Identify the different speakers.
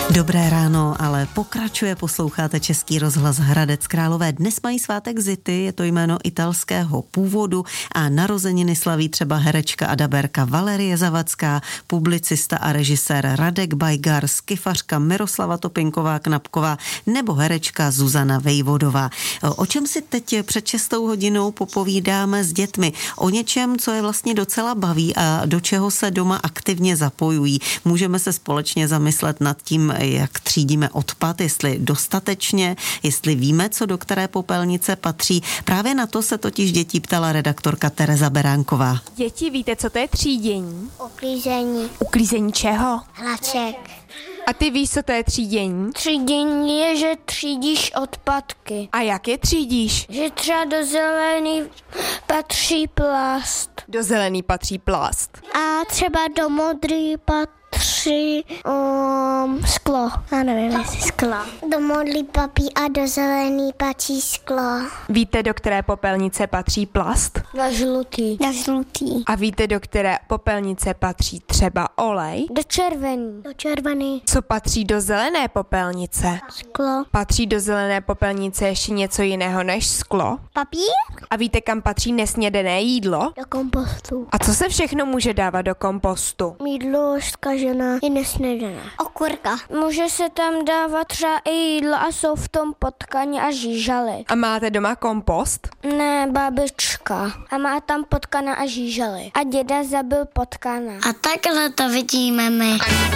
Speaker 1: Dobré ráno, ale pokračuje, posloucháte Český rozhlas Hradec Králové. Dnes mají svátek Zity, je to jméno italského původu a narozeniny slaví třeba herečka a daberka Valerie Zavacká, publicista a režisér Radek Bajgar, skifařka Miroslava Topinková-Knapková nebo herečka Zuzana Vejvodová. O čem si teď před 6 hodinou popovídáme s dětmi? O něčem, co je vlastně docela baví a do čeho se doma aktivně zapojují. Můžeme se společně zamyslet nad tím, jak třídíme odpad, jestli dostatečně, jestli víme, co do které popelnice patří. Právě na to se totiž dětí ptala redaktorka Tereza Beránková.
Speaker 2: Děti, víte, co to je třídění?
Speaker 3: Uklízení.
Speaker 2: Uklízení čeho?
Speaker 3: Hlaček.
Speaker 2: A ty víš, co to je třídění?
Speaker 3: Třídění je, že třídíš odpadky.
Speaker 2: A jak je třídíš?
Speaker 3: Že třeba do zelený patří plast.
Speaker 2: Do zelený patří plast.
Speaker 3: A třeba do modrý patří sklo. Já nevím, jestli sklo. Do modrý papí a do zelený patří sklo.
Speaker 2: Víte, do které popelnice patří plast?
Speaker 3: Na žlutý. Na žlutý.
Speaker 2: A víte, do které popelnice patří třeba olej?
Speaker 3: Do červený. Do červený.
Speaker 2: Co patří do zelené popelnice?
Speaker 3: Sklo.
Speaker 2: Patří do zelené popelnice ještě něco jiného než sklo?
Speaker 3: Papír?
Speaker 2: A víte, kam patří nesnědené jídlo?
Speaker 3: Do kompostu.
Speaker 2: A co se všechno může dávat do kompostu?
Speaker 3: Jídlo zkažená i nesnědená. Okurka. Může se tam dávat třeba i jídlo a jsou v tom potkaně a žížaly.
Speaker 2: A máte doma kompost?
Speaker 3: Ne, babička. A má tam potkana a žížaly. A děda zabil potkana. A takhle to vidíme my.